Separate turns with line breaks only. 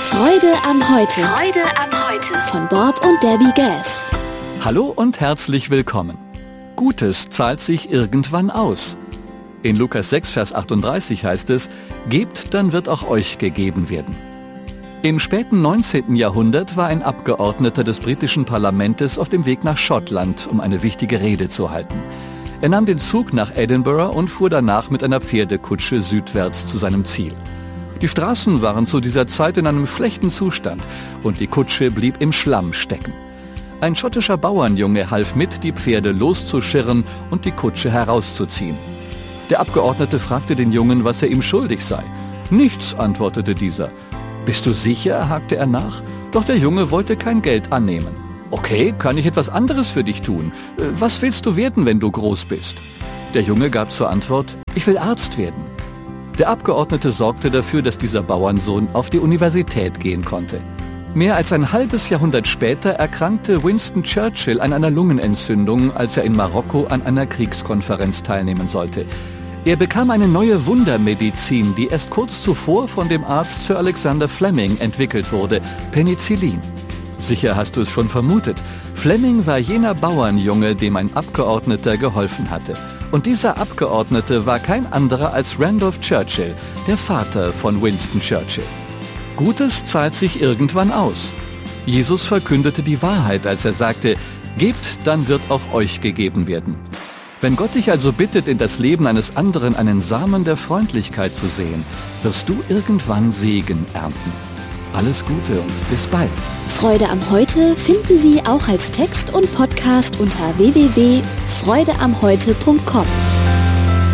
Freude am Heute.
Freude am Heute.
Von Bob und Debbie Gass.
Hallo und herzlich willkommen. Gutes zahlt sich irgendwann aus. In Lukas 6, Vers 38 heißt es, gebt, dann wird auch euch gegeben werden. Im späten 19. Jahrhundert war ein Abgeordneter des britischen Parlaments auf dem Weg nach Schottland, um eine wichtige Rede zu halten. Er nahm den Zug nach Edinburgh und fuhr danach mit einer Pferdekutsche südwärts zu seinem Ziel. Die Straßen waren zu dieser Zeit in einem schlechten Zustand und die Kutsche blieb im Schlamm stecken. Ein schottischer Bauernjunge half mit, die Pferde loszuschirren und die Kutsche herauszuziehen. Der Abgeordnete fragte den Jungen, was er ihm schuldig sei. »Nichts«, antwortete dieser. »Bist du sicher?«, hakte er nach. Doch der Junge wollte kein Geld annehmen. »Okay, kann ich etwas anderes für dich tun? Was willst du werden, wenn du groß bist?« Der Junge gab zur Antwort, »Ich will Arzt werden.« Der Abgeordnete sorgte dafür, dass dieser Bauernsohn auf die Universität gehen konnte. Mehr als ein halbes Jahrhundert später erkrankte Winston Churchill an einer Lungenentzündung, als er in Marokko an einer Kriegskonferenz teilnehmen sollte. Er bekam eine neue Wundermedizin, die erst kurz zuvor von dem Arzt Sir Alexander Fleming entwickelt wurde, Penicillin. Sicher hast du es schon vermutet. Fleming war jener Bauernjunge, dem ein Abgeordneter geholfen hatte. Und dieser Abgeordnete war kein anderer als Randolph Churchill, der Vater von Winston Churchill. Gutes zahlt sich irgendwann aus. Jesus verkündete die Wahrheit, als er sagte, gebt, dann wird auch euch gegeben werden. Wenn Gott dich also bittet, in das Leben eines anderen einen Samen der Freundlichkeit zu sehen, wirst du irgendwann Segen ernten. Alles Gute und bis bald.
Freude am Heute finden Sie auch als Text und Podcast unter www.freudeamheute.com.